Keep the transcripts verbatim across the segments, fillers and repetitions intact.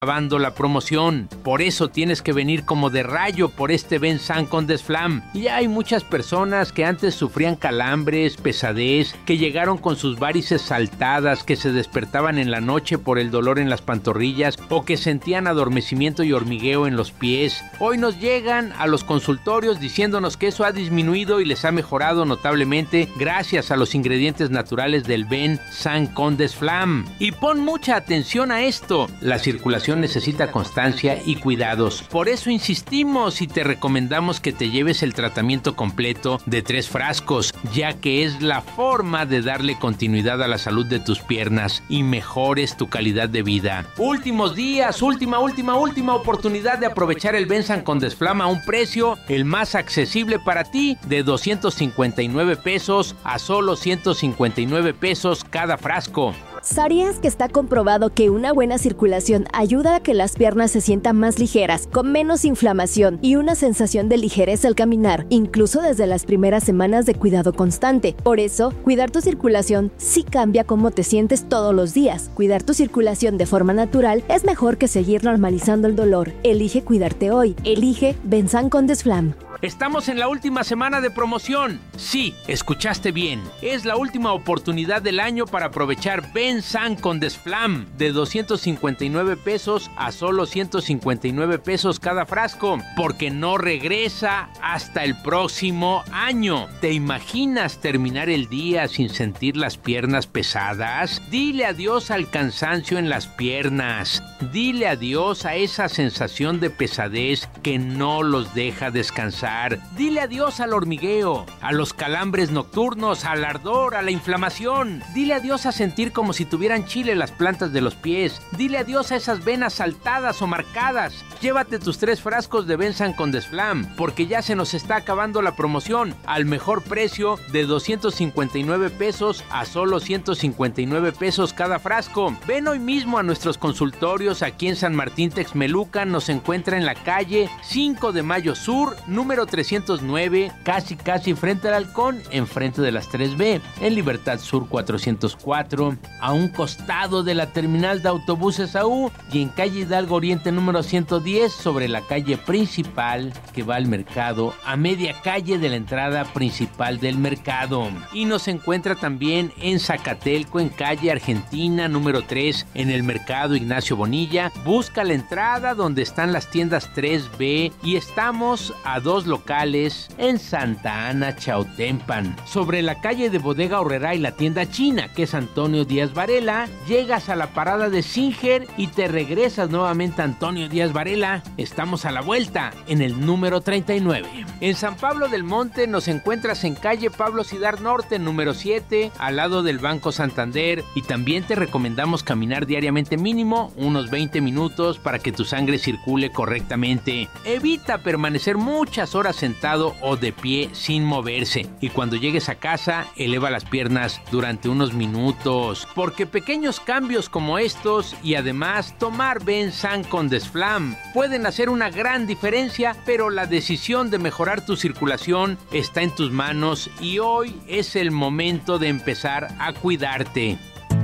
acabando la promoción. Por eso tienes que venir como de rayo por este Bensan con Desflam. Y hay muchas personas que antes sufrían calambres, pesadez, que llegaron con sus varices saltadas, que se despertaban en la noche por el dolor en las pantorrillas o que sentían adormecimiento y hormigueo en los pies. Hoy nos llegan a los consultorios diciéndonos que eso ha disminuido y les ha mejorado notablemente gracias a los ingredientes naturales del Bensan con Desflam. Y pon mucha atención a esto. La circulación necesita constancia y cuidados. Por eso insistimos y te recomendamos que te lleves el tratamiento completo de tres frascos, ya que es la forma de darle continuidad a la salud de tus piernas y mejores tu calidad de vida. Últimos días, última, última, última oportunidad de aprovechar el Bensan con Desflam a un precio el más accesible para ti, de doscientos cincuenta y nueve pesos a solo ciento cincuenta y nueve pesos cada frasco. ¿Sabías que está comprobado que una buena circulación ayuda a que las piernas se sientan más ligeras, con menos inflamación y una sensación de ligereza al caminar, incluso desde las primeras semanas de cuidado constante? Por eso, cuidar tu circulación sí cambia cómo te sientes todos los días. Cuidar tu circulación de forma natural es mejor que seguir normalizando el dolor. Elige cuidarte hoy. Elige Bensan con Desflam. Estamos en la última semana de promoción. Sí, escuchaste bien. Es la última oportunidad del año para aprovechar Bensan con Desflam de doscientos cincuenta y nueve pesos a solo ciento cincuenta y nueve pesos cada frasco, porque no regresa hasta el próximo año. ¿Te imaginas terminar el día sin sentir las piernas pesadas? Dile adiós al cansancio en las piernas. Dile adiós a esa sensación de pesadez que no los deja descansar. Dile adiós al hormigueo, a los calambres nocturnos, al ardor, a la inflamación. Dile adiós a sentir como si tuvieran chile las plantas de los pies. Dile adiós a esas venas saltadas o marcadas. Llévate tus tres frascos de Bensan con Desflam, porque ya se nos está acabando la promoción, al mejor precio de doscientos cincuenta y nueve pesos a solo ciento cincuenta y nueve pesos cada frasco. Ven hoy mismo a nuestros consultorios aquí en San Martín Texmelucan. Nos encuentra en la calle cinco de Mayo Sur, número trescientos nueve, casi casi frente al Halcón, enfrente de las tres B, en Libertad Sur cuatrocientos cuatro, a un costado de la terminal de autobuses A U, y en calle Hidalgo Oriente número ciento diez, sobre la calle principal que va al mercado, a media calle de la entrada principal del mercado. Y nos encuentra también en Zacatelco, en calle Argentina número tres, en el mercado Ignacio Bonilla. Busca la entrada donde están las tiendas tres B, y estamos a dos locales en Santa Ana, Chautempan. Sobre la calle de Bodega Aurrerá y la tienda china, que es Antonio Díaz Varela, llegas a la parada de Singer y te regresas nuevamente a Antonio Díaz Varela. Estamos a la vuelta, en el número treinta y nueve. En San Pablo del Monte nos encuentras en calle Pablo Cidar Norte, número siete, al lado del Banco Santander, y también te recomendamos caminar diariamente mínimo unos veinte minutos para que tu sangre circule correctamente. Evita permanecer muchas horas sentado o de pie sin moverse, y cuando llegues a casa eleva las piernas durante unos minutos, porque pequeños cambios como estos y además tomar Bensan con Desflam pueden hacer una gran diferencia. Pero la decisión de mejorar tu circulación está en tus manos, y hoy es el momento de empezar a cuidarte.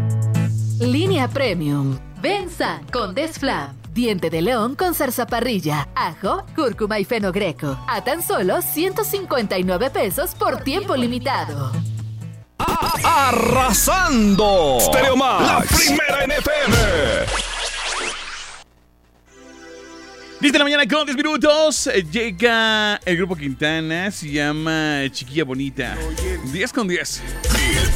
Línea Premium Bensan con Desflam. Diente de león con zarzaparrilla, ajo, cúrcuma y fenogreco. A tan solo ciento cincuenta y nueve pesos por tiempo limitado. ¡Arrasando! Stereo Max, la primera en F M. diez de la mañana con diez minutos. Llega el grupo Quintana. Se llama Chiquilla Bonita. diez con diez.